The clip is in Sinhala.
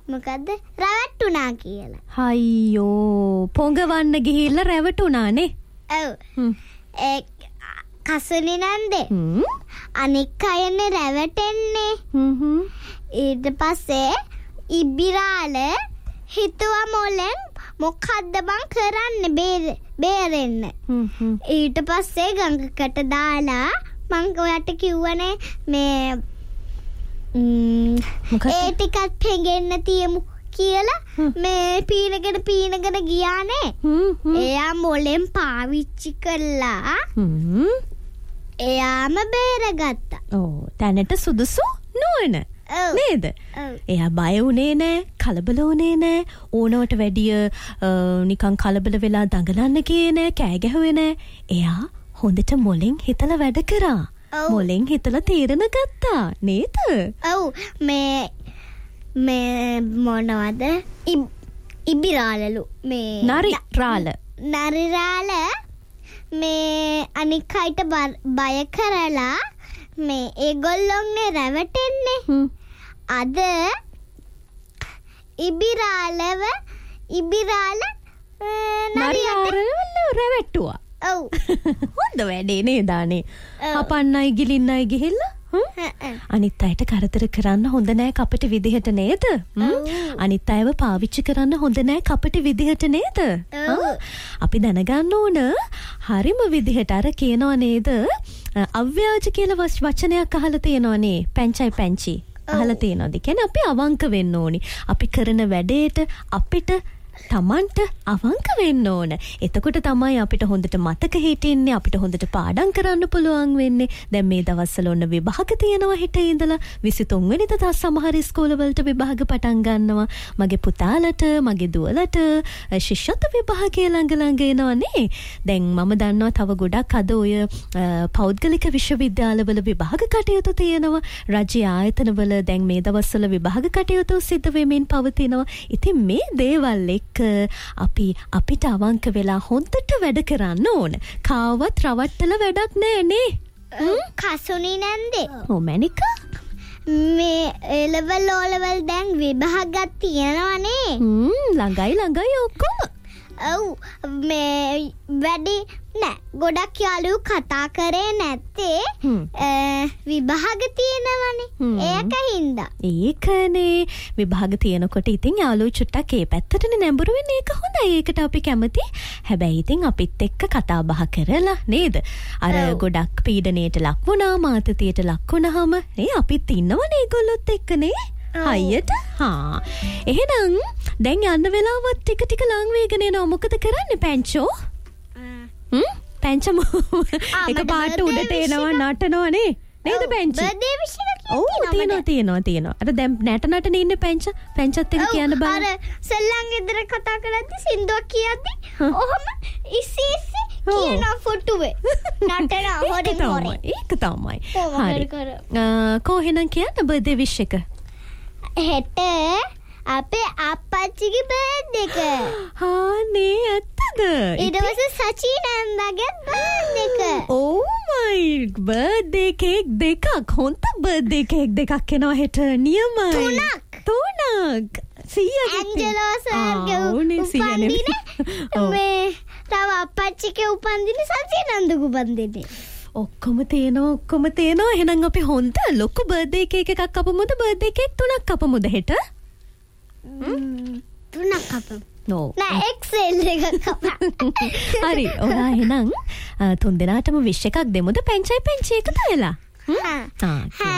මොකද්ද? රැවටුණා කියලා. අයියෝ පොඟවන්න ගිහිල්ලා රැවටුණානේ. ඔව්. කසුනි නන්දේ. අනික් අයනේ රැවටෙන්නේ. ඊට පස්සේ ඉබ්බිරාල හිතුවා මොලෙන් මොකද්ද බං කරන්නේ බේරෙන්න. ඊට පස්සේ ගඟකට දාලා මං ඔයාට කිව්වනේ මේ ඒ ටිකත් පෙඟෙන්න තියමු කියලා මේ පීනගෙන ගියානේ. එයා මොලෙන් පාවිච්චි කළා. එයාම බේරගත්තා. ඕ තැනට සුදුසු නොවන නේද? එයා බය වුණේ නෑ, කලබල වුණේ නෑ, ඕනවට වැඩිය නිකන් කලබල වෙලා දඟලන්න ගියේ නෑ, කෑ ගැහුවේ නෑ. එයා හොඳට මොලෙන් හිතලා වැඩ කරා. මොලෙන් හිතලා තීරණ ගත්තා නේද? ඔව් මේ මොනවද? ඉබ්බිරාලලු මේ නරිරාල මේ අනික් අයට බය කරලා මේ ඒගොල්ලොන්නේ රැවටෙන්නේ. අද ඉබ්බිරාල නරියාට රැවට්ටුවා. ඔව්. හොඳ වැඩේ නේද අනේ. අපන්නයි ගිලින්නයි ගිහිල්ලා අනිත් අයට කරදර කරන්න හොඳ නෑ කපට විදිහට නේද? අනිත් අයව පාවිච්චි කරන්න හොඳ නෑ කපට විදිහට නේද? අපි දැනගන්න ඕන හරිම විදිහට අර කියනවා නේද? අව්‍යාජ කියලා වචනයක් අහලා තියෙනවනේ. පැංචි අහලා තියෙනවද? කියන්නේ අපි අවංක වෙන්න ඕනි. අපි කරන වැඩේට අපිට තමන්ට අවංක වෙන්න ඕන. එතකොට තමයි අපිට හොඳට මතක හිටින්නේ, අපිට හොඳට පාඩම් කරන්න පුළුවන් වෙන්නේ. දැන් මේ දවස්වල ඔන්න විභාග තියෙනවා හිටේ ඉඳලා 23 වෙනිදා සමහර ඉස්කෝලවලට විභාග පටන් ගන්නවා. මගේ පුතාලට, මගේ දුවලට ශිෂ්‍යත්ව විභාගය ළඟ එනවනේ. දැන් මම දන්නවා තව ගොඩක් අද ඔය පෞද්ගලික විශ්වවිද්‍යාලවල විභාග කටයුතු තියෙනවා. රජ්‍ය ආයතනවල දැන් මේ දවස්වල විභාග කටයුතු සිද්ධ වෙමින් පවතිනවා. ඉතින් මේ දේවල් අපිට අවංක වෙලා හොඳට වැඩ කරන්න ඕන. කාවත් රවට්ටල වැඩක් නෑ නේ. කසුනි නන්දේ. ඔව් මැනිකා. මේ එලවල් දැන් විභාගයක් තියෙනවනේ. ළඟයි ඔක්කොම. ඔව් මේ වැඩි නෑ. ගොඩක් යාළුවෝ කතා කරේ නැත්තේ විභාග තියෙනවනේ. ඒකින්ද. ඒකනේ විභාග තියෙනකොට ඉතින් යාළුවෝ චුට්ටක් ඒ පැත්තටනේ නැඹුරු වෙන්නේ. ඒක හොඳයි. ඒකට අපි කැමති. හැබැයි ඉතින් අපිත් එක්ක කතා බහ කරලා නේද? අර ගොඩක් පීඩණයට ලක් වුණා, මාතතියට ලක් වුණාම අපිත් ඉන්නවනේ ඒගොල්ලොත් එක්කනේ. හයියට එහෙනම් දැන් යන්න වෙලාවත් ටික ලං වේගන යනවා. මොකද කරන්නේ පැංචෝ? පැංචම එක පාට උඩට එනවා නටනවා නේ නේද පැංචි? බර්ත්ඩේ විශ් එකක් තියෙනවා. අර දැන් නට ඉන්නේ පැංචත් එක කියන්න බෑ. අර සෙල්ලම් ගෙදර කතා කරද්දි සින්දුවක් කියද්දි ඔහම ඉස්සි කියන ෆොටුවේ නටන හොරේ. ඒක තමයි. හරි. කොහෙනම් කියන්න බර්ත්ඩේ විශ් එක? හෙට අපේ අප්පච්චිගේ බර්ත්ඩේ එක. නේ ඇත්තද? ඊට පස්සේ සචින් අම්මගේ බර්ත්ඩේ එක. Oh my බර්ත්ඩේ කේක් දෙකක්. හොඳ බර්ත්ඩේ කේක් දෙකක් එනවා හෙට. නියමයි. තුනක්. ඇන්ජලෝ සර්ගේ උපන්දිනේ. මේ තව අප්පච්චිගේ උපන්දිනේ සචින් නන්දුගේ උපන්දිනේ. ඔක්කොම තියෙනවා. එහෙනම් අපි හොඳ ලොකු බර්ත්ඩේ කේක් එකක් කපමුද? බර්ත්ඩේ කේක් 3ක් කපමුද හෙට? 3ක් කපමු. නෑ XL එකක් කපමු. හරි. ඔයා එහෙනම් 3 දෙනාටම විශ් එකක් දෙමුද? පැංචි එකතු වෙලා.